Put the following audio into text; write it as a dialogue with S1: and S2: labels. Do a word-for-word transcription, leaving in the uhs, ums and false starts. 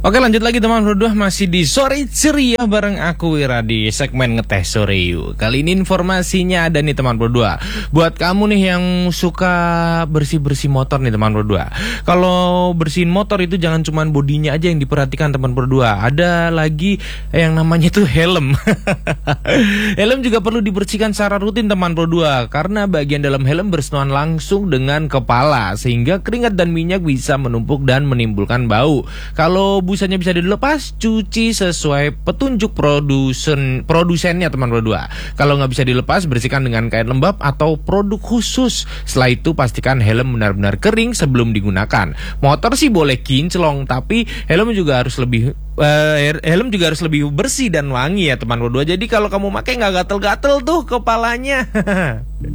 S1: Oke, lanjut lagi teman berdua, masih di Sore Ceria bareng aku Wira di segmen Ngeteh Sore Yuk. Kali ini informasinya ada nih teman berdua. Buat kamu nih yang suka bersih-bersih motor nih teman berdua. Kalau bersihin motor itu jangan cuma bodinya aja yang diperhatikan teman berdua. Ada lagi yang namanya tuh helm. Helm juga perlu dibersihkan secara rutin teman berdua, karena bagian dalam helm bersentuhan langsung dengan kepala sehingga keringat dan minyak bisa menumpuk dan menimbulkan bau. Kalau busanya bisa dilepas, cuci sesuai petunjuk produsen produsennya teman berdua. Kalau nggak bisa dilepas, bersihkan dengan kain lembab atau produk khusus. Setelah itu pastikan helm benar-benar kering sebelum digunakan. Motor sih boleh kinclong, tapi helm juga harus lebih uh, helm juga harus lebih bersih dan wangi ya teman berdua. Jadi kalau kamu pakai nggak gatel-gatel tuh kepalanya.